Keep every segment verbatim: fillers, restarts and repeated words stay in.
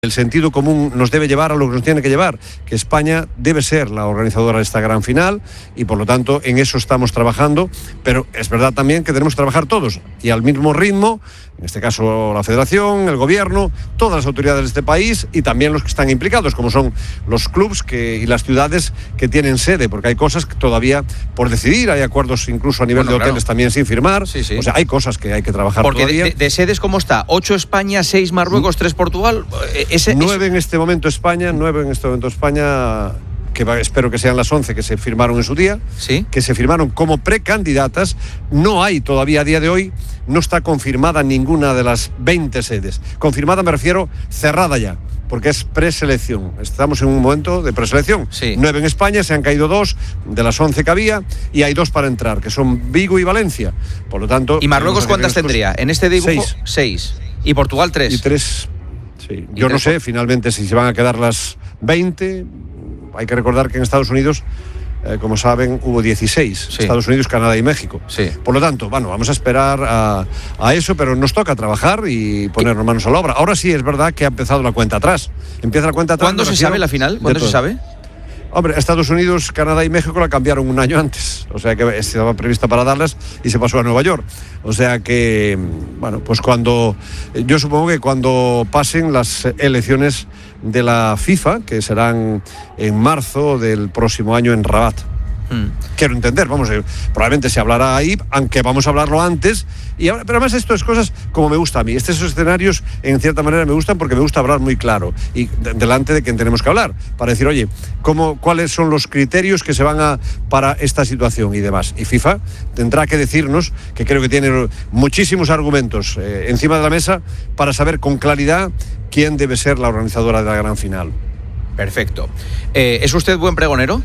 El sentido común nos debe llevar a lo que nos tiene que llevar, que España debe ser la organizadora de esta gran final y por lo tanto en eso estamos trabajando, pero es verdad también que tenemos que trabajar todos y al mismo ritmo, en este caso la Federación, el Gobierno, todas las autoridades de este país y también los que están implicados, como son los clubs que, y las ciudades que tienen sede, porque hay cosas que todavía por decidir, hay acuerdos incluso a nivel bueno, de hoteles claro. también sin firmar, sí, sí. o sea, hay cosas que hay que trabajar porque todavía. Porque de, de sedes, ¿cómo está? ¿ocho España, seis Marruecos, tres Portugal? Ese, nueve en este momento España, nueve en este momento España, que va, espero que sean las once que se firmaron en su día, ¿sí? que se firmaron como precandidatas. No hay todavía a día de hoy, no está confirmada ninguna de las veinte sedes. Confirmada me refiero cerrada ya, porque es preselección. Estamos en un momento de preselección. Sí. Nueve en España, se han caído dos de las once que había y hay dos para entrar, que son Vigo y Valencia. Por lo tanto. ¿Y Marruecos cuántas tendría? En este dibujo, seis. seis. ¿Y Portugal tres? Y tres. Sí. Yo no sé finalmente si se van a quedar las veinte. Hay que recordar que en Estados Unidos, eh, como saben, hubo dieciséis. Sí. Estados Unidos, Canadá y México. Sí. Por lo tanto, bueno, vamos a esperar a, a eso, pero nos toca trabajar y ponernos manos a la obra. Ahora sí es verdad que ha empezado la cuenta atrás. Empieza la cuenta atrás. ¿Cuándo se sabe la final? ¿Cuándo se sabe? Hombre, Estados Unidos, Canadá y México la cambiaron un año antes, o sea que estaba prevista para Dallas y se pasó a Nueva York. O sea que, bueno, pues cuando, yo supongo que cuando pasen las elecciones de la FIFA, que serán en marzo del próximo año en Rabat. Hmm. Quiero entender, vamos, eh, probablemente se hablará ahí, aunque vamos a hablarlo antes. Y ahora, pero además esto es cosas como me gusta a mí. Estos escenarios, en cierta manera, me gustan porque me gusta hablar muy claro y de, delante de quien tenemos que hablar, para decir, oye, ¿cómo, cuáles son los criterios que se van a para esta situación y demás. Y FIFA tendrá que decirnos, que creo que tiene muchísimos argumentos eh, encima de la mesa, para saber con claridad quién debe ser la organizadora de la gran final. Perfecto. Eh, ¿Es usted buen pregonero?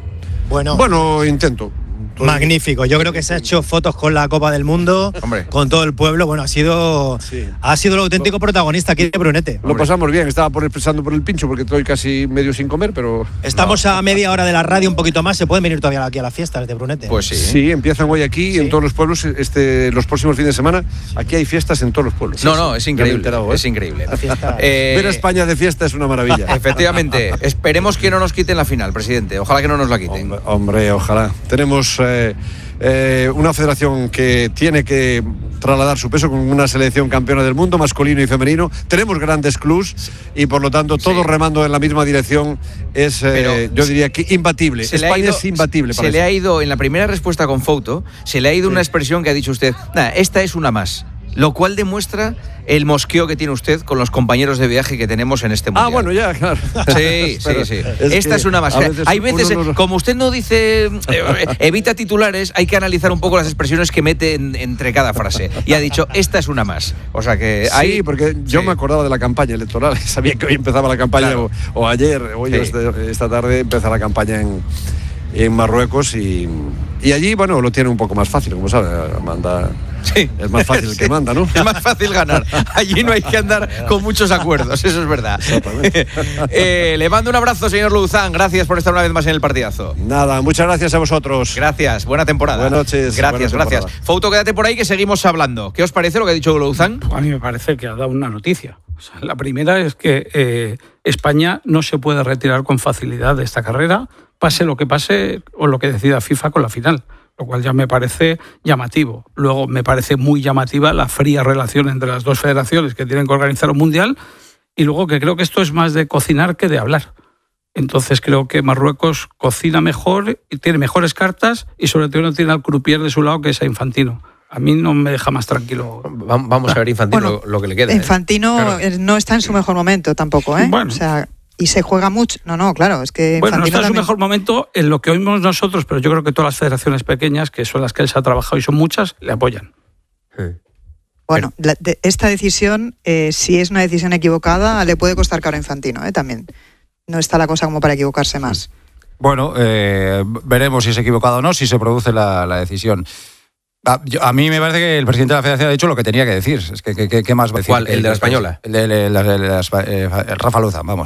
Bueno, bueno, intento. Magnífico, yo creo que se ha hecho fotos con la Copa del Mundo, Hombre. con todo el pueblo. Bueno, ha sido sí. ha sido el auténtico lo, protagonista aquí de Brunete. Lo Hombre. pasamos bien, estaba por empezando por el pincho porque estoy casi medio sin comer, pero... Estamos no. a media hora de la radio, un poquito más, se pueden venir todavía aquí a las fiestas de Brunete. Pues sí. Sí, empiezan hoy aquí sí. en todos los pueblos, este, los próximos fines de semana, aquí hay fiestas en todos los pueblos. No, no, es increíble, enterado, ¿eh? es increíble. eh, Ver a España de fiesta es una maravilla. Efectivamente, esperemos que no nos quiten la final, presidente, ojalá que no nos la quiten. Hombre, hombre ojalá. Tenemos... Eh, Eh, una federación que tiene que trasladar su peso con una selección campeona del mundo, masculino y femenino. Tenemos grandes clubs y por lo tanto todos sí. remando en la misma dirección. Es, eh, yo diría que imbatible. España ido, es imbatible. Se para le eso. ha ido, en la primera respuesta con Fouto, se le ha ido sí. una expresión que ha dicho usted, nah, esta es una más. Lo cual demuestra el mosqueo que tiene usted con los compañeros de viaje que tenemos en este mundial. Ah, bueno, ya, claro. Sí, sí, sí. Es Esta es una más. Veces hay veces, no... como usted no dice, eh, evita titulares, hay que analizar un poco las expresiones que mete en, entre cada frase. Y ha dicho, esta es una más. O sea que hay... Sí, porque yo sí. me acordaba de la campaña electoral. Sabía que hoy empezaba la campaña, claro. o, o ayer, hoy sí. este, esta tarde empieza la campaña en, en Marruecos y, y allí, bueno, lo tiene un poco más fácil, como sabe, manda... Sí. Es más fácil sí. que manda, ¿no? Es más fácil ganar. Allí no hay que andar con muchos acuerdos, eso es verdad. eh, le mando un abrazo, señor Louzán. Gracias por estar una vez más en el partidazo. Nada, muchas gracias a vosotros. Gracias, buena temporada. Buenas noches. Gracias, gracias. Fouto, quédate por ahí que seguimos hablando. ¿Qué os parece lo que ha dicho Louzán? A mí me parece que ha dado una noticia. O sea, la primera es que eh, España no se puede retirar con facilidad de esta carrera, pase lo que pase o lo que decida FIFA con la final. Lo cual ya me parece llamativo. Luego me parece muy llamativa la fría relación entre las dos federaciones que tienen que organizar un mundial y luego que creo que esto es más de cocinar que de hablar. Entonces creo que Marruecos cocina mejor y tiene mejores cartas y sobre todo no tiene al croupier de su lado que es a Infantino. A mí no me deja más tranquilo. Vamos a ver Infantino bueno, lo, lo que le queda. Infantino ¿eh? Claro. no está en su mejor momento tampoco, ¿eh? Bueno. O sea, y se juega mucho. No, no, claro, es que bueno, no está en también... su mejor momento en lo que oímos nosotros, pero yo creo que todas las federaciones pequeñas, que son las que él se ha trabajado y son muchas, le apoyan. Sí. Bueno, la, de, esta decisión, eh, si es una decisión equivocada, le puede costar caro a Infantino, ¿eh? También. No está la cosa como para equivocarse más. Bueno, eh, veremos si es equivocado o no, si se produce la, la decisión. A, yo, a mí me parece que el presidente de la Federación ha dicho lo que tenía que decir. Es que, que, que, ¿qué más va a decir? ¿Cuál? ¿El de la Española? El de, el de, el de, el de, el de, el de, el de Rafa Louzán, vamos.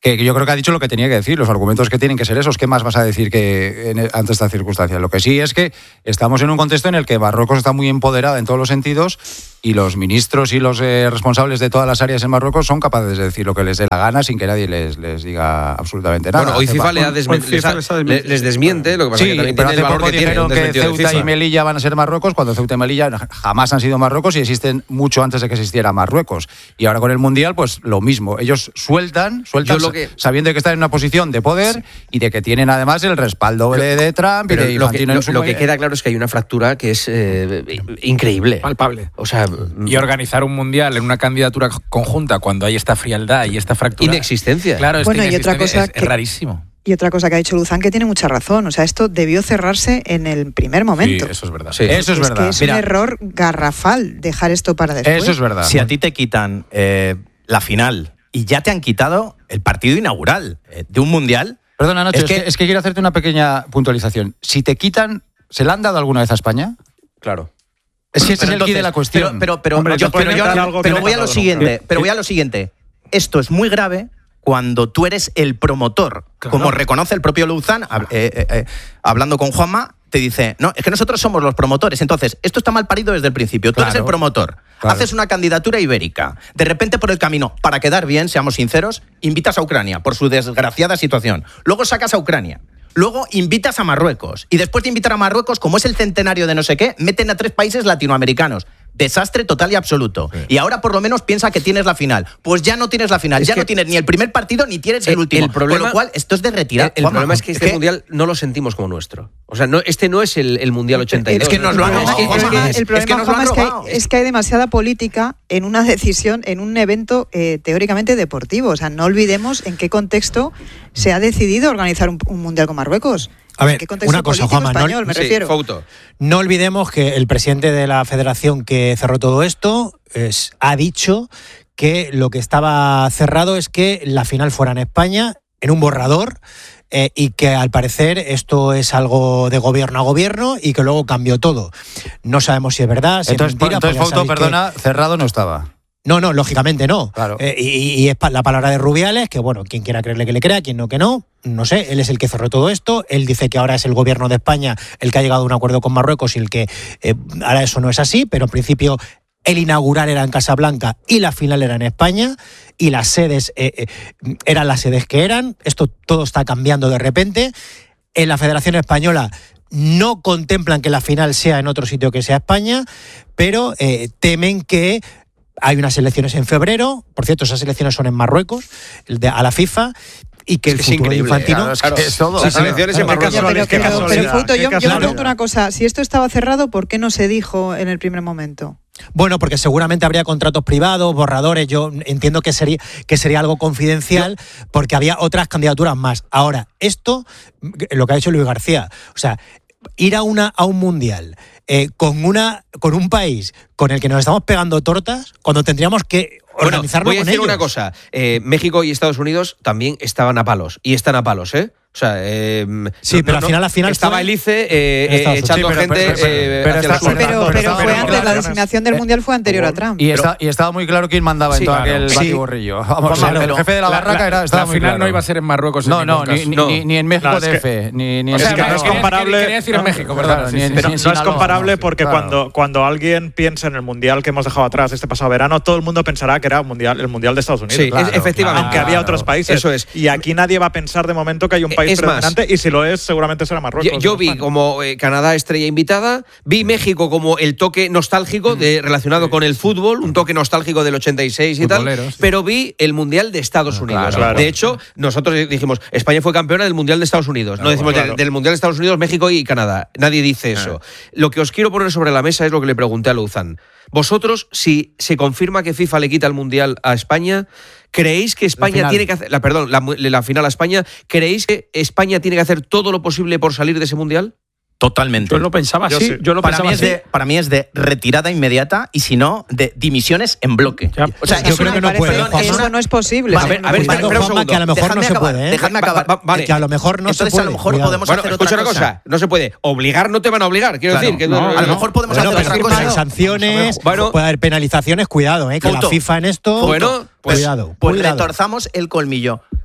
que yo creo que ha dicho lo que tenía que decir, los argumentos que tienen que ser esos. ¿Qué más vas a decir que en, ante esta circunstancia? Lo que sí es que estamos en un contexto en el que Marruecos está muy empoderada en todos los sentidos y los ministros y los eh, responsables de todas las áreas en Marruecos son capaces de decir lo que les dé la gana sin que nadie les, les diga absolutamente nada. Bueno, hoy FIFA, le ha desmen- FIFA les, ha, les, les desmiente, lo que pasa sí, es que también pero tiene hace el valor poco que dijeron tiene que Ceuta y Melilla van a ser Marruecos, cuando Ceuta y Melilla jamás han sido Marruecos y existen mucho antes de que existiera Marruecos. Y ahora con el Mundial, pues lo mismo. Ellos sueltan, sueltan lo que, sabiendo que están en una posición de poder sí. y de que tienen además el respaldo pero, de, de Trump y de lo que, lo, lo que queda claro es que hay una fractura que es eh, increíble. Palpable. O sea, y organizar un mundial en una candidatura conjunta cuando hay esta frialdad y esta fractura. Inexistencia. Claro, es bueno, y otra cosa es, que, es rarísimo. Y otra cosa que ha dicho Luzán que tiene mucha razón. O sea, esto debió cerrarse en el primer momento. Sí, eso es verdad. Sí, eso es, es verdad. Que es Mira, un error garrafal dejar esto para después. Eso es verdad. Si a ti te quitan eh, la final y ya te han quitado el partido inaugural eh, de un mundial. Perdona, Nacho, es, es, que, que, es que quiero hacerte una pequeña puntualización. Si te quitan, ¿se la han dado alguna vez a España? Claro. Es que ese pero es el quid de la cuestión. Pero, pero, pero, Hombre, yo, pero, yo, algo pero que voy a lo siguiente. Pero voy a lo siguiente. Esto es muy grave cuando tú eres el promotor. Claro. Como reconoce el propio Luzán, eh, eh, eh, hablando con Juanma, te dice, no, es que nosotros somos los promotores. Entonces, esto está mal parido desde el principio. Tú claro, eres el promotor. Claro. Haces una candidatura ibérica. De repente, por el camino, para quedar bien, seamos sinceros, invitas a Ucrania por su desgraciada situación. Luego sacas a Ucrania. Luego invitas a Marruecos. Y después de invitar a Marruecos, como es el centenario de no sé qué, meten a tres países latinoamericanos. Desastre total y absoluto. Sí. Y ahora por lo menos piensa que tienes la final. Pues ya no tienes la final. Es ya no tienes ni el primer partido ni tienes el, el último. El problema, Con lo cual, esto es de retirar. El, el problema es que este es que, mundial no lo sentimos como nuestro. O sea, no, este no es el, el mundial ochenta y dos. Es que nos lo han robado. El problema, Juanma, es que, hay, es que hay demasiada política en una decisión, en un evento eh, teóricamente deportivo. O sea, no olvidemos en qué contexto se ha decidido organizar un, un mundial con Marruecos. A ver, una cosa, Juanma, español, no, me sí, refiero. Foto. No olvidemos que el presidente de la federación que cerró todo esto es, ha dicho que lo que estaba cerrado es que la final fuera en España, en un borrador, eh, y que al parecer esto es algo de gobierno a gobierno y que luego cambió todo. No sabemos si es verdad, si entonces, es mentira. Entonces, Foto, perdona, que... cerrado no estaba. No, no, lógicamente no. Claro. Eh, y, y es la palabra de Rubiales, que bueno, quien quiera creerle que le crea, quien no que no, no sé, él es el que cerró todo esto, él dice que ahora es el gobierno de España el que ha llegado a un acuerdo con Marruecos y el que eh, ahora eso no es así, pero en principio el inaugural era en Casablanca y la final era en España y las sedes eh, eh, eran las sedes que eran, esto todo está cambiando de repente. En la Federación Española no contemplan que la final sea en otro sitio que sea España, pero eh, temen que hay unas elecciones en febrero, por cierto, esas elecciones son en Marruecos, a la FIFA, y que es el que futuro es de Infantino... Claro, es que es todo. Las elecciones en Marruecos. Pero, pero, pero Fouto, yo, yo me pregunto una cosa, si esto estaba cerrado, ¿por qué no se dijo en el primer momento? Bueno, porque seguramente habría contratos privados, borradores, yo entiendo que sería, que sería algo confidencial, porque había otras candidaturas más. Ahora, esto, lo que ha dicho Luis García, o sea, ir a, una, a un mundial... Eh, con una con un país con el que nos estamos pegando tortas cuando tendríamos que organizarlo bueno, voy a con decir ellos. una cosa, eh, México y Estados Unidos también estaban a palos y están a palos, ¿eh? O sea, eh, sí, no, pero no, al final, al final estaba fue... Elice eh, eh, echando sí, pero, gente pero, pero, eh, pero, hacia está, el sur. Pero, pero, pero fue antes, claro, la designación del mundial fue anterior a Trump. Y, está, y estaba muy claro quién mandaba sí, en todo claro. aquel sí. batiborrillo. Vamos, Claro, el jefe de la, la barraca era estaba la muy final claro. No iba a ser en Marruecos. No, en no, ni, no. Ni, ni en México no, es D F, que, ni, ni o en sea, es que no es comparable. Quería decir en México, ¿verdad? Sí, sí, Pero sí, no sí, es comparable porque claro. cuando, cuando alguien piensa en el mundial que hemos dejado atrás este pasado verano, todo el mundo pensará que era mundial, el mundial de Estados Unidos. Sí, claro, efectivamente. Aunque había otros países. Eso es. Y aquí nadie va a pensar de momento que hay un país es predominante más, y si lo es, seguramente será Marruecos. Yo, yo vi como eh, Canadá estrella invitada, vi México como el toque nostálgico de, relacionado con el fútbol, un toque nostálgico del ochenta y seis y tal, sí. Pero vi el Mundial de Estados Unidos. Claro, claro. De hecho, nosotros dijimos, España fue campeona del Mundial de Estados Unidos. Claro, no decimos claro. del, del Mundial de Estados Unidos, México y Canadá. Nadie dice eso. Claro. Lo que os quiero poner sobre la mesa es lo que le pregunté a Luzán. Vosotros, si se confirma que FIFA le quita el Mundial a España, ¿creéis que España tiene que hacer, la, perdón, la, la final a España, ¿creéis que España tiene que hacer todo lo posible por salir de ese Mundial? Totalmente. Yo lo pensaba así. Yo, sí. yo lo para, pensaba mí es así. de, para mí es de retirada inmediata y si no, de dimisiones en bloque. Ya, o sea, yo creo que no puede. Perdón, eso no es posible. Vale, a ver, cuidado, espera un Juanma, que a lo mejor dejadme no acabar, se puede. ¿eh? Dejadme acabar. Va, vale. Que a lo mejor no Entonces, se puede. a lo mejor Cuidado. podemos bueno, hacer escucha otra una cosa. cosa. No se puede. Obligar no te van a obligar. Quiero claro, decir que no, no, a lo mejor podemos bueno, hacer otra cosa. Hay sanciones, bueno, puede haber penalizaciones. Cuidado, ¿eh? Que Punto. la FIFA en esto. Bueno, pues, cuidado. Pues cuidado. retorzamos el colmillo.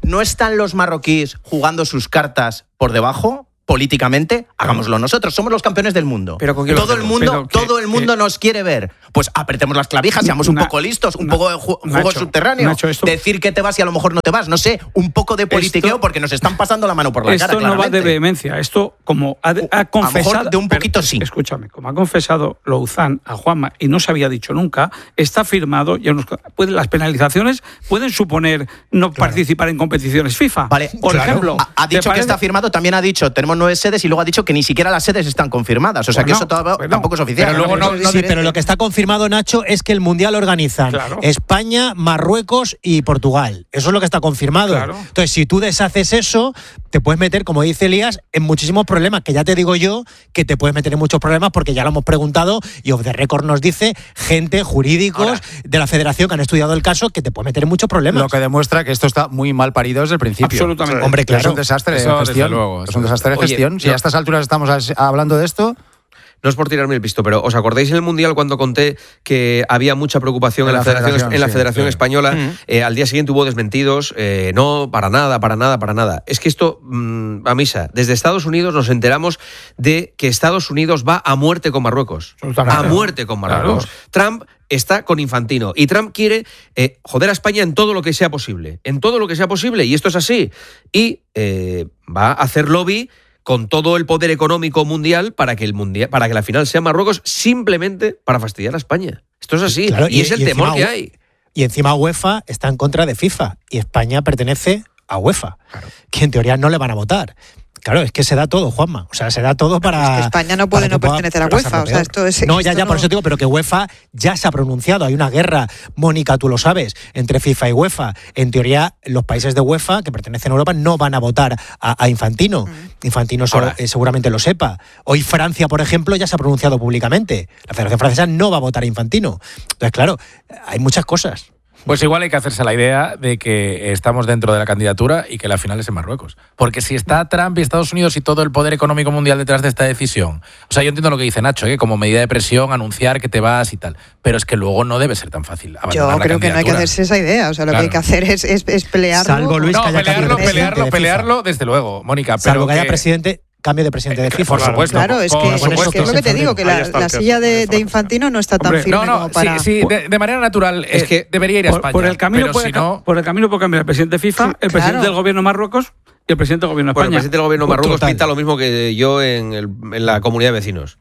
¿no están los marroquíes jugando sus cartas por debajo? Políticamente, hagámoslo nosotros. Somos los campeones del mundo. Pero ¿con todo el mundo, que, todo el mundo que, nos quiere ver. Pues apretemos las clavijas, seamos una, un poco listos, un una, poco de ju Nacho, juego subterráneo. Nacho, esto, decir que te vas y a lo mejor no te vas. No sé, un poco de politiqueo esto, porque nos están pasando la mano por la esto cara. Esto no va de vehemencia. Esto, como ha, ha confesado. A lo mejor de un poquito pero, sí. Escúchame, como ha confesado Louzán a Juanma y no se había dicho nunca, está firmado. Y unos, puede, las penalizaciones pueden suponer no claro. participar en competiciones FIFA. Vale, por claro. ejemplo. Ha, ha dicho que está firmado, también ha dicho, tenemos nueve sedes y luego ha dicho que ni siquiera las sedes están confirmadas. O sea, bueno, que eso todavía bueno, tampoco es oficial. Pero, luego no, no, sí, pero lo que está confirmado, Nacho, es que el Mundial lo organizan claro. España, Marruecos y Portugal. Eso es lo que está confirmado. Claro. Entonces, si tú deshaces eso, te puedes meter, como dice Elías, en muchísimos problemas, que ya te digo yo que te puedes meter en muchos problemas porque ya lo hemos preguntado y Off the Record nos dice gente, jurídicos Ahora, de la federación que han estudiado el caso, que te puede meter en muchos problemas. Lo que demuestra que esto está muy mal parido desde el principio. Absolutamente. Sí. Hombre, claro. Es un desastre de eso, gestión. Luego, es un desastre de Oye, gestión. Si no. a estas alturas estamos hablando de esto... No es por tirarme el pisto, pero ¿os acordáis en el Mundial cuando conté que había mucha preocupación en, en la, la Federación, federación, en la federación sí, Española? Sí. Eh, al día siguiente hubo desmentidos. Eh, no, para nada, para nada, para nada. Es que esto, mmm, a misa, desde Estados Unidos nos enteramos de que Estados Unidos va a muerte con Marruecos. A muerte con Marruecos. Claro. Trump está con Infantino y Trump quiere eh, joder a España en todo lo que sea posible. En todo lo que sea posible, y esto es así. Y eh, va a hacer lobby con todo el poder económico mundial para que el mundial, para que la final sea Marruecos, simplemente para fastidiar a España. Esto es así, claro, y, y es el y temor encima, que hay. Y encima UEFA está en contra de FIFA y España pertenece a UEFA, claro. que en teoría no le van a votar. Claro, es que se da todo, Juanma. O sea, se da todo para... Es que España no puede no pertenecer a UEFA. O sea, esto es, no, ya, esto ya, no... por eso digo, pero que UEFA ya se ha pronunciado. Hay una guerra, Mónica, tú lo sabes, entre FIFA y UEFA. En teoría, los países de UEFA, que pertenecen a Europa, no van a votar a, a Infantino. Mm. Infantino Ahora, so, eh, seguramente lo sepa. Hoy Francia, por ejemplo, ya se ha pronunciado públicamente. La Federación Francesa no va a votar a Infantino. Entonces, claro, hay muchas cosas. Pues igual hay que hacerse la idea de que estamos dentro de la candidatura y que la final es en Marruecos. Porque si está Trump y Estados Unidos y todo el poder económico mundial detrás de esta decisión, o sea, yo entiendo lo que dice Nacho, ¿eh? Como medida de presión, anunciar que te vas y tal, pero es que luego no debe ser tan fácil abandonar Yo creo que no hay que hacerse esa idea, o sea, lo claro. que hay que hacer es, es, es pelearlo. Salvo Luis, no, que haya pelearlo, pelearlo, de pelearlo, desde luego, Mónica. Salvo pero que haya que... presidente... cambio de presidente de FIFA. Por supuesto. Claro, es que, por es, que es lo que te digo, que la, la silla de, de Infantino no está tan Hombre, firme no, no, como para... Sí, sí de, de manera natural es eh, que debería ir a España. Por, por, el camino pero puede, si no... por el camino puede cambiar el presidente de FIFA, sí, el presidente claro. del gobierno de Marruecos y el presidente del gobierno de España. Bueno, el presidente del gobierno de Marruecos Total. pinta lo mismo que yo en, el, en la comunidad de vecinos.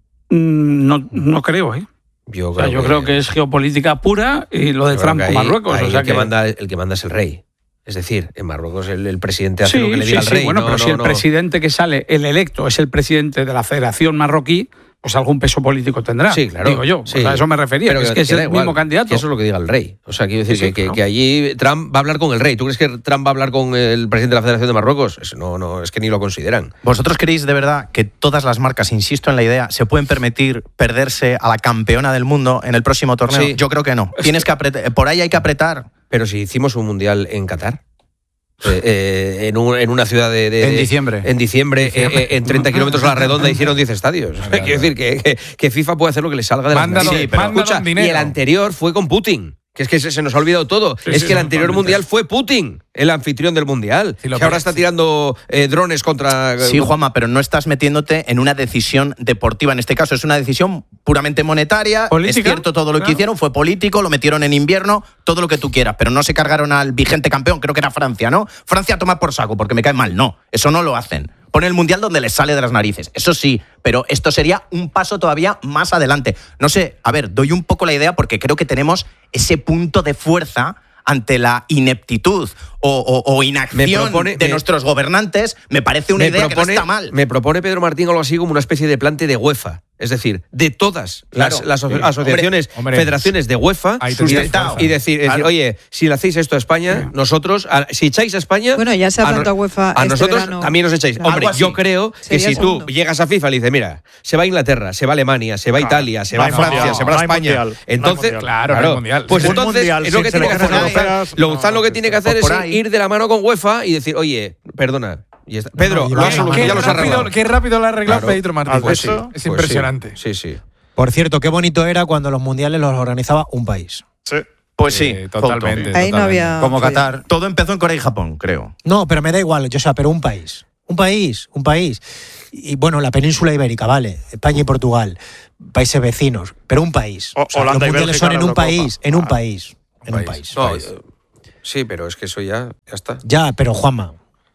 Mm, no, no creo, ¿eh? Yo, o sea, creo, yo que, creo que es geopolítica pura y lo de Trump con Marruecos. Ahí o sea el, que, que... Manda, el que manda es el rey. Es decir, en Marruecos el, el presidente hace sí, lo que le sí, diga al sí, rey. Bueno, no, pero no, si el no. presidente que sale, el electo, es el presidente de la Federación Marroquí, pues algún peso político tendrá. Sí, claro. Digo yo. Sí. O sea, a eso me refería. Pero que, que es que es el igual, mismo candidato. Que eso es lo que diga el rey. O sea, quiero decir sí, sí, que, claro. que, que allí Trump va a hablar con el rey. ¿Tú crees que Trump va a hablar con el presidente de la Federación de Marruecos? Eso no, no, es que ni lo consideran. ¿Vosotros creéis de verdad que todas las marcas, insisto en la idea, se pueden permitir perderse a la campeona del mundo en el próximo torneo? Sí. Yo creo que no. Tienes que apretar, por ahí hay que apretar. Pero si hicimos un mundial en Qatar. Eh, eh, en, un, en una ciudad de, de en diciembre en diciembre, diciembre. Eh, eh, en treinta kilómetros a la redonda hicieron diez estadios. Claro, quiero decir que, que, que FIFA puede hacer lo que le salga de las manos. Sí, pero escucha, y el anterior fue con Putin. Que es que se, se nos ha olvidado todo. Sí, es sí, que el anterior mundial fue Putin, el anfitrión del mundial. Sí, que ahora está tirando eh, drones contra... Sí, Juanma, pero no estás metiéndote en una decisión deportiva. En este caso es una decisión puramente monetaria. ¿Política? Es cierto, todo lo claro. que hicieron fue político, lo metieron en invierno, todo lo que tú quieras, pero no se cargaron al vigente campeón, creo que era Francia, ¿no? Francia toma por saco porque me cae mal. No, eso no lo hacen. Pone el mundial donde les sale de las narices. Eso sí, pero esto sería un paso todavía más adelante. No sé, a ver, doy un poco la idea porque creo que tenemos ese punto de fuerza ante la ineptitud o, o, o inacción propone, de me, nuestros gobernantes. Me parece una me idea propone, que no está mal. Me propone Pedro Martín algo así como una especie de plante de UEFA. Es decir, de todas claro, las, las sí. asociaciones, hombre, hombre, federaciones de UEFA y, y decir, claro. decir, oye, si le hacéis esto a España, sí. nosotros, a, si echáis a España... Bueno, ya se ha planteado a UEFA A este nosotros verano. También nos echáis. Hombre, yo creo que si tú llegas a FIFA y le dices, mira, se va a Inglaterra, se va a Alemania, se va a Italia, se va a Francia, se va a España, entonces, claro, pues entonces es lo que tiene que hacer Louzán. Lo que tiene que hacer es ir de la mano con UEFA y decir, oye, perdona, Y está. Pedro, no, lo has qué, ya los rápido, qué rápido lo ha arreglado claro. Pedro Martín. Pues sí, es pues impresionante. Sí, sí, sí. Por cierto, qué bonito era cuando los mundiales los organizaba un país. Sí. Pues sí, eh, totalmente. Ahí no totalmente. había. Como Qatar. Todo empezó en Corea y Japón, creo. No, pero me da igual, yo, o sea, pero un país. Un país, un país. Y bueno, la península ibérica, vale. España y Portugal, países vecinos, pero un país. O- O sea, Holanda y los mundiales Bélgica son en en un Eurocopa. país, en un Ah, país. En un país. país. No, País. eh, sí, pero es que eso ya, ya está. Ya, pero Juanma,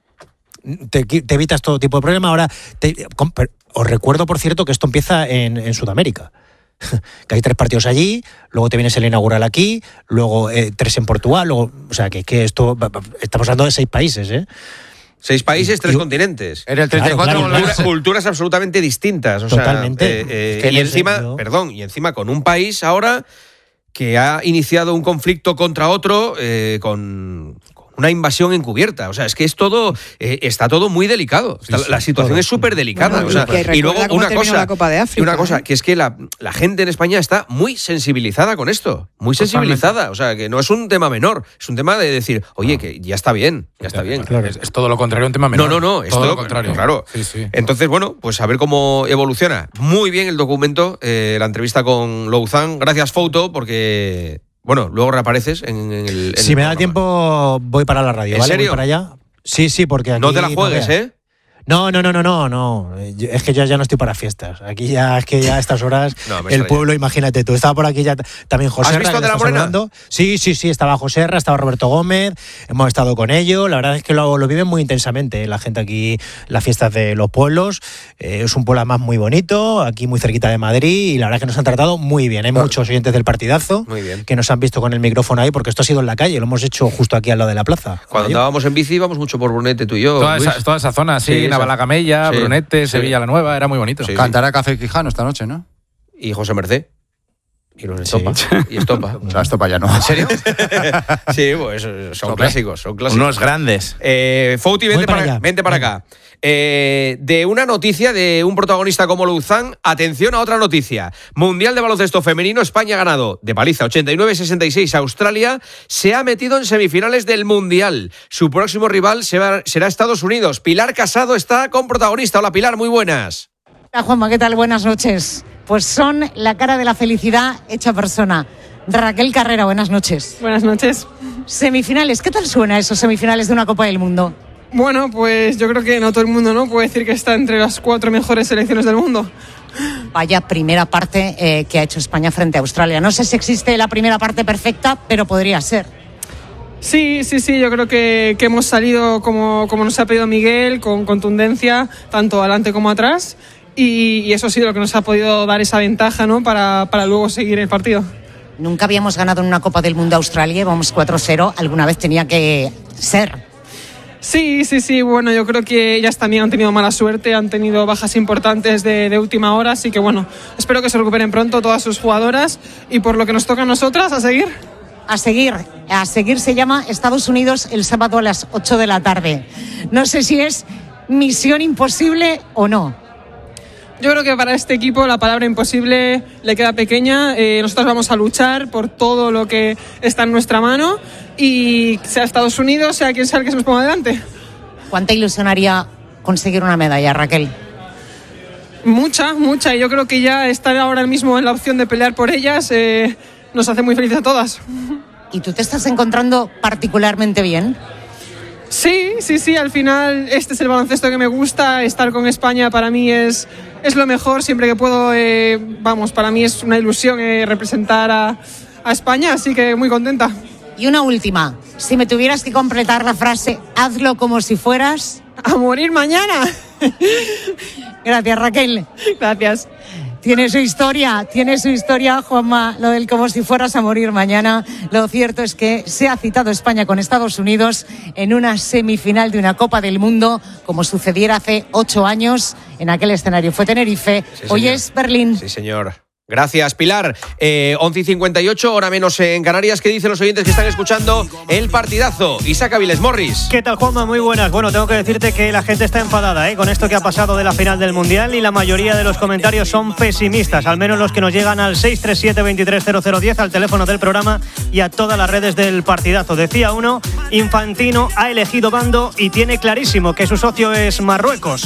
te, qui- te evitas todo tipo de problema. Ahora, te- com- pero os recuerdo, por cierto, que esto empieza en, en Sudamérica. Que hay tres partidos allí, luego te vienes el inaugural aquí, luego eh, tres en Portugal, luego, o sea, que, que esto, estamos hablando de seis países, ¿eh? Seis países, tres Yo- continentes. En el treinta y cuatro Claro, claro, con la- Cultura- culturas absolutamente distintas. O sea, Totalmente. eh, eh, Es que y no sé, encima, yo- perdón, y encima con un país ahora que ha iniciado un conflicto contra otro eh, con, con una invasión encubierta. O sea, es que es todo, eh, está todo muy delicado. Está- Sí, sí, la situación todo. es súper delicada. Bueno, o sea, y que y luego recuerda cómo una terminó cosa, la Copa de África, y una cosa ¿eh? que es que la, la gente en España está muy sensibilizada con esto, muy sensibilizada. O sea, que no es un tema menor, es un tema de decir, oye, que ya está bien, ya está bien. Es, es todo lo contrario, un tema menor. No, no, no, es todo, todo lo contrario. Claro. Sí, sí. Entonces, bueno, pues a ver cómo evoluciona. Muy bien el documento, eh, la entrevista con Louzán. Gracias, Fouto, porque, bueno, luego reapareces en, en el. en Si el me da programa. tiempo, voy para la radio, ¿En ¿vale? serio? Voy para allá. Sí, sí, porque aquí No te la juegues, veas. ¿eh? No, no, no, no, no, no. Yo- Es que yo ya no estoy para fiestas. Aquí ya, es que ya a estas horas, No, me el extraña. pueblo, imagínate tú. Estaba por aquí ya t- también José. ¿Has visto de la Morena? Sí, sí, sí, estaba José, estaba Roberto Gómez, hemos estado con ellos. La verdad es que lo, lo viven muy intensamente, ¿eh? La gente aquí, las fiestas de los pueblos. Eh, es un pueblo además muy bonito, aquí muy cerquita de Madrid, y la verdad es que nos han tratado muy bien. Hay Claro. muchos oyentes del partidazo Muy bien. que nos han visto con el micrófono ahí, porque esto ha sido en la calle, lo hemos hecho justo aquí al lado de la plaza. Cuando Ahí. andábamos en bici íbamos mucho por Brunete, tú y yo. Toda Luis. esa, toda esa zona, sí, Sí, esa- Navalagamella, sí, Brunete, sí. Sevilla la Nueva, era muy bonito. Sí. Cantará Café Quijano esta noche, ¿no? Y José Merced. Y los Sí. Estopa. Y Estopa. O sea, esto para allá no. ¿En serio? Sí, pues son Hombre. clásicos, son clásicos. Unos grandes. Eh, Fouti, Voy vente para para, allá. vente para acá. Eh, de una noticia de un protagonista como Louzán, atención a otra noticia. Mundial de baloncesto femenino, España ha ganado de paliza ochenta y nueve sesenta y seis a Australia, se ha metido en semifinales del Mundial. Su próximo rival será será Estados Unidos. Pilar Casado está con protagonista. Hola Pilar, muy buenas. Hola Juanma, ¿qué tal? Buenas noches. Pues son la cara de la felicidad hecha persona. Raquel Carrera, buenas noches. Buenas noches. Semifinales, ¿qué tal suena esos semifinales de una Copa del Mundo? Bueno, pues yo creo que no todo el mundo no puede decir que está entre las cuatro mejores selecciones del mundo. Vaya primera parte eh, que ha hecho España frente a Australia. No sé si existe la primera parte perfecta, pero podría ser. Sí, sí, sí, yo creo que, que hemos salido como, como nos ha pedido Miguel, con contundencia, tanto adelante como atrás, y, y eso ha sido lo que nos ha podido dar esa ventaja, ¿no? para, para luego seguir el partido. Nunca habíamos ganado en una Copa del Mundo a Australia, vamos cuatro cero, alguna vez tenía que ser. Sí, sí, sí, bueno, yo creo que ellas también han tenido mala suerte, han tenido bajas importantes de, de última hora, así que bueno, espero que se recuperen pronto todas sus jugadoras y por lo que nos toca a nosotras, a seguir. A seguir, a seguir se llama Estados Unidos el sábado a las ocho de la tarde. No sé si es misión imposible o no. Yo creo que para este equipo la palabra imposible le queda pequeña. Eh, nosotros vamos a luchar por todo lo que está en nuestra mano y sea Estados Unidos, sea quien sea el que se nos ponga delante. ¿Cuánta ilusión haría conseguir una medalla, Raquel? Mucha, mucha. Y yo creo que ya estar ahora mismo en la opción de pelear por ellas eh, nos hace muy felices a todas. ¿Y tú te estás encontrando particularmente bien? Sí, sí, sí. Al final este es el baloncesto que me gusta. Estar con España para mí es, es lo mejor. Siempre que puedo, eh, vamos, para mí es una ilusión eh, representar a, a España. Así que muy contenta. Y una última. Si me tuvieras que completar la frase, hazlo como si fueras... ¡A morir mañana! Gracias, Raquel. Gracias. Tiene su historia, tiene su historia, Juanma, lo del como si fueras a morir mañana. Lo cierto es que se ha citado España con Estados Unidos en una semifinal de una Copa del Mundo, como sucediera hace ocho años. En aquel escenario fue Tenerife, Sí, hoy señor. es Berlín. Sí, señor. Gracias, Pilar. Eh, once y cincuenta y ocho, hora menos en Canarias. ¿Qué dicen los oyentes que están escuchando el partidazo? Isaac Aviles Morris. ¿Qué tal, Juanma? Muy buenas. Bueno, tengo que decirte que la gente está enfadada ¿eh? con esto que ha pasado de la final del Mundial y la mayoría de los comentarios son pesimistas, al menos los que nos llegan al seis tres siete, veintitrés cero cero diez, al teléfono del programa y a todas las redes del partidazo. Decía uno, Infantino ha elegido bando y tiene clarísimo que su socio es Marruecos.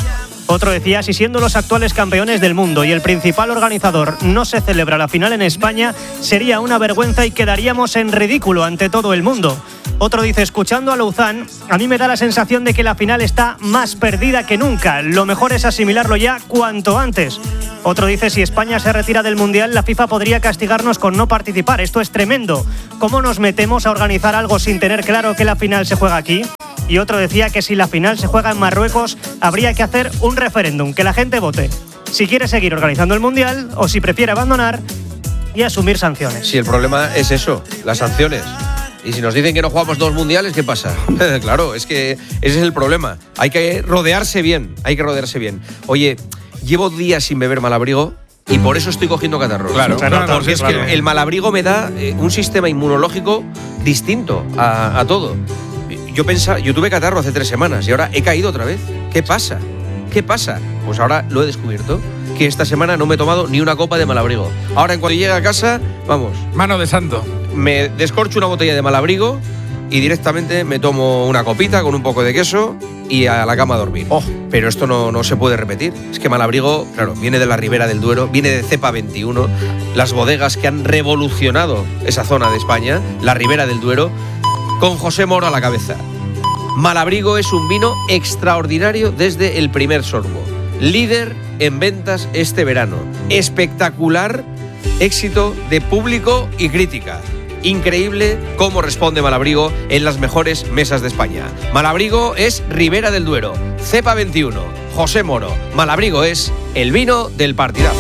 Otro decía, si siendo los actuales campeones del mundo y el principal organizador no se celebra la final en España, sería una vergüenza y quedaríamos en ridículo ante todo el mundo. Otro dice, escuchando a Louzán, a mí me da la sensación de que la final está más perdida que nunca. Lo mejor es asimilarlo ya cuanto antes. Otro dice, si España se retira del Mundial, la FIFA podría castigarnos con no participar. Esto es tremendo. ¿Cómo nos metemos a organizar algo sin tener claro que la final se juega aquí? Y otro decía que si la final se juega en Marruecos, habría que hacer un referéndum, que la gente vote si quiere seguir organizando el Mundial o si prefiere abandonar y asumir sanciones. Si el problema es eso, las sanciones. Y si nos dicen que no jugamos dos mundiales, ¿qué pasa? Claro, es que ese es el problema. Hay que rodearse bien, hay que rodearse bien. Oye, llevo días sin beber Malabrigo y por eso estoy cogiendo catarros. Claro, claro, claro, porque es claro. que el Malabrigo me da eh, un sistema inmunológico distinto a, a todo. Yo pensaba, yo tuve catarro hace tres semanas y ahora he caído otra vez. ¿Qué pasa? ¿Qué pasa? Pues ahora lo he descubierto, que esta semana no me he tomado ni una copa de Malabrigo. Ahora en cuanto llegue a casa, vamos. Mano de santo. Me descorcho una botella de Malabrigo y directamente me tomo una copita con un poco de queso y a la cama a dormir. Oh, pero esto no, no se puede repetir. Es que Malabrigo, claro, viene de la Ribera del Duero, viene de Cepa veintiuno, las bodegas que han revolucionado esa zona de España, la Ribera del Duero, con José Moro a la cabeza. Malabrigo es un vino extraordinario desde el primer sorbo. Líder en ventas este verano. Espectacular éxito de público y crítica. Increíble cómo responde Malabrigo en las mejores mesas de España. Malabrigo es Ribera del Duero, Cepa veintiuno, José Moro. Malabrigo es el vino del partidazo.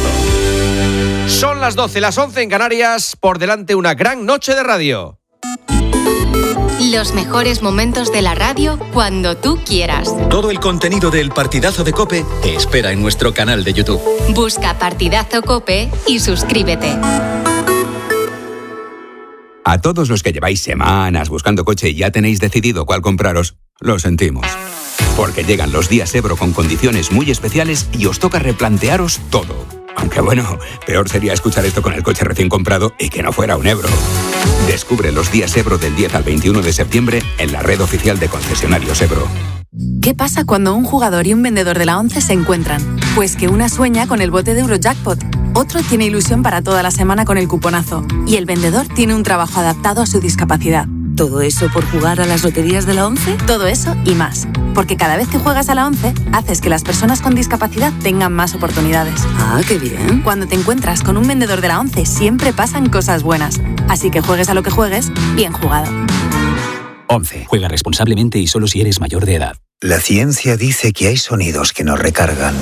Son las doce, las once en Canarias, por delante una gran noche de radio. Los mejores momentos de la radio cuando tú quieras. Todo el contenido del Partidazo de COPE te espera en nuestro canal de YouTube. Busca Partidazo COPE y suscríbete. A todos los que lleváis semanas buscando coche y ya tenéis decidido cuál compraros, lo sentimos. Porque llegan los días Ebro con condiciones muy especiales y os toca replantearos todo. Aunque bueno, peor sería escuchar esto con el coche recién comprado y que no fuera un Ebro. Descubre los días Ebro del diez al veintiuno de septiembre en la red oficial de concesionarios Ebro. ¿Qué pasa cuando un jugador y un vendedor de la ONCE se encuentran? Pues que una sueña con el bote de Eurojackpot, otro tiene ilusión para toda la semana con el cuponazo y el vendedor tiene un trabajo adaptado a su discapacidad. ¿Todo eso por jugar a las loterías de la ONCE? Todo eso y más. Porque cada vez que juegas a la ONCE, haces que las personas con discapacidad tengan más oportunidades. Ah, qué bien. Cuando te encuentras con un vendedor de la ONCE, siempre pasan cosas buenas. Así que juegues a lo que juegues, bien jugado. ONCE. Juega responsablemente y solo si eres mayor de edad. La ciencia dice que hay sonidos que nos recargan.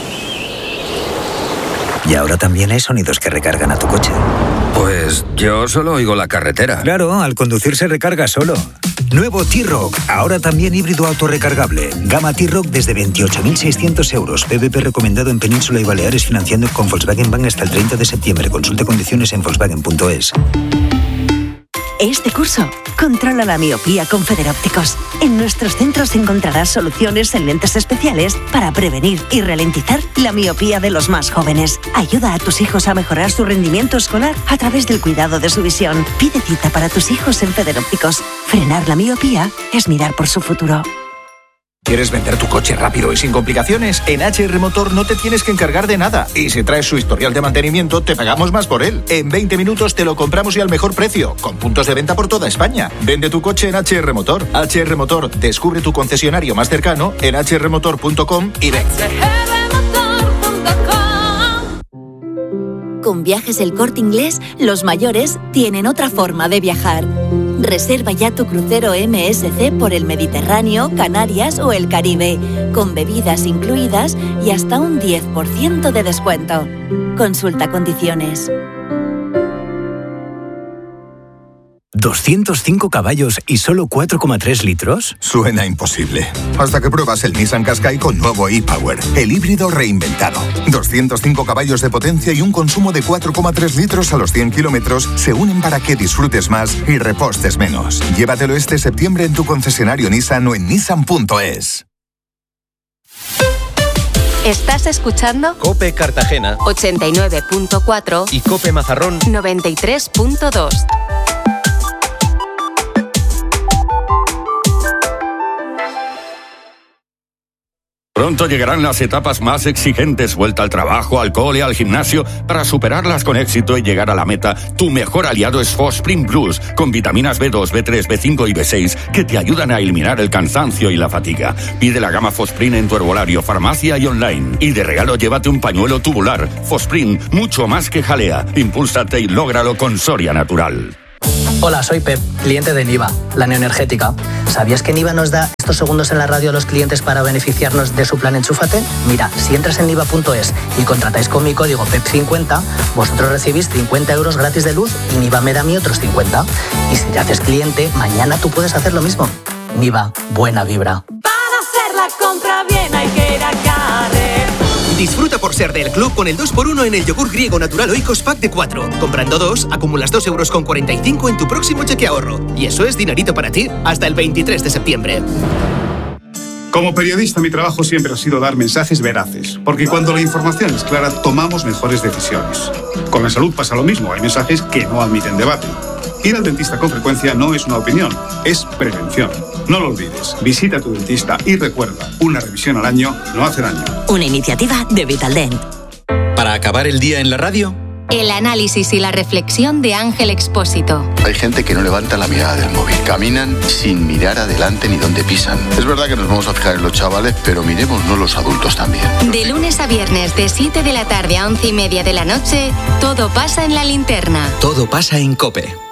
Y ahora también hay sonidos que recargan a tu coche. Pues yo solo oigo la carretera. Claro, al conducir se recarga solo. Nuevo T-Rock, ahora también híbrido autorrecargable. Gama T-Rock desde veintiocho mil seiscientos euros. P V P recomendado en Península y Baleares, financiando con Volkswagen Bank hasta el treinta de septiembre. Consulte condiciones en volkswagen punto es. Este curso, controla la miopía con Federópticos. En nuestros centros encontrarás soluciones en lentes especiales para prevenir y ralentizar la miopía de los más jóvenes. Ayuda a tus hijos a mejorar su rendimiento escolar a través del cuidado de su visión. Pide cita para tus hijos en Federópticos. Frenar la miopía es mirar por su futuro. ¿Quieres vender tu coche rápido y sin complicaciones? En H R Motor no te tienes que encargar de nada. Y si traes su historial de mantenimiento, te pagamos más por él. En veinte minutos te lo compramos y al mejor precio, con puntos de venta por toda España. Vende tu coche en H R Motor. H R Motor, descubre tu concesionario más cercano en h r motor punto com y ven. Con Viajes El Corte Inglés, los mayores tienen otra forma de viajar. Reserva ya tu crucero M S C por el Mediterráneo, Canarias o el Caribe, con bebidas incluidas y hasta un diez por ciento de descuento. Consulta condiciones. ¿doscientos cinco caballos y solo cuatro coma tres litros? Suena imposible. Hasta que pruebas el Nissan Qashqai con nuevo e-Power, el híbrido reinventado. doscientos cinco caballos de potencia y un consumo de cuatro coma tres litros a los cien kilómetros se unen para que disfrutes más y repostes menos. Llévatelo este septiembre en tu concesionario Nissan o en nissan punto es. ¿Estás escuchando? COPE Cartagena ochenta y nueve punto cuatro y COPE Mazarrón noventa y tres punto dos. Pronto llegarán las etapas más exigentes, vuelta al trabajo, al cole, al gimnasio. Para superarlas con éxito y llegar a la meta, tu mejor aliado es Fosprin Plus, con vitaminas B dos, B tres, B cinco y B seis, que te ayudan a eliminar el cansancio y la fatiga. Pide la gama Fosprin en tu herbolario, farmacia y online. Y de regalo llévate un pañuelo tubular. Fosprin, mucho más que jalea. Impúlsate y lógralo con Soria Natural. Hola, soy Pep, cliente de Niva, la neoenergética. ¿Sabías que Niva nos da estos segundos en la radio a los clientes para beneficiarnos de su plan Enchúfate? Mira, si entras en niva punto es y contratáis con mi código P E P cincuenta, vosotros recibís cincuenta euros gratis de luz y Niva me da a mí otros cincuenta. Y si te haces cliente, mañana tú puedes hacer lo mismo. Niva, buena vibra. Para hacer la compra bien hay que ir a Carrefour. Disfruta por ser del club con el dos por uno en el yogur griego natural Oikos Pack de cuatro. Comprando dos, acumulas dos euros con cuarenta y cinco en tu próximo cheque ahorro. Y eso es dinerito para ti hasta el veintitrés de septiembre. Como periodista, mi trabajo siempre ha sido dar mensajes veraces, porque cuando la información es clara, tomamos mejores decisiones. Con la salud pasa lo mismo, hay mensajes que no admiten debate. Ir al dentista con frecuencia no es una opinión, es prevención. No lo olvides, visita a tu dentista y recuerda, una revisión al año no hace daño. Una iniciativa de Vitaldent. Para acabar el día en la radio, El análisis y la reflexión de Ángel Expósito. Hay gente que no levanta la mirada del móvil. Caminan sin mirar adelante ni dónde pisan. Es verdad que nos vamos a fijar en los chavales, pero miremosnos los adultos también. De lunes a viernes, de siete de la tarde a once y media de la noche, todo pasa en La Linterna. todo pasa en COPE.